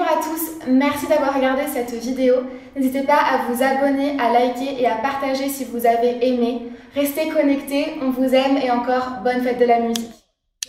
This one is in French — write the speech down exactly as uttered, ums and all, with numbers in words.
à tous, merci d'avoir regardé cette vidéo. N'hésitez pas à vous abonner, à liker et à partager si vous avez aimé. Restez connectés, on vous aime et encore bonne fête de la musique.